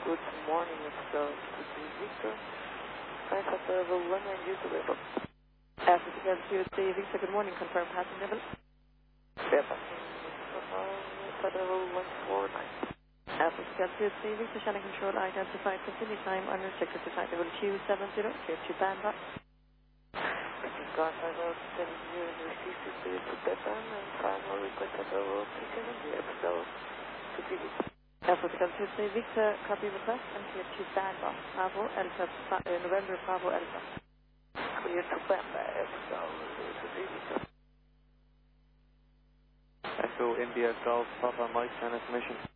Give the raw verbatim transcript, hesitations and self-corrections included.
Good morning, it's uh, Victor. I have the level one and you to level. Africa Tuesday, Victor, good morning, confirm passing level. Yeah, passing uh, level one four nine. Africa Tuesday, Victor, channel control identified facility time unrestricted to flight level two seven zero, clear to bandbox. God, I will send you the received to the Tibetan and final request at level three seven zero, so to be Africa Tuesday, Victor, copy request and clear to bandbox. Bravo, Alpha, uh, November, Bravo, Alpha. Clear to bandbox, so to be Echo India Golf Papa Mike transmission.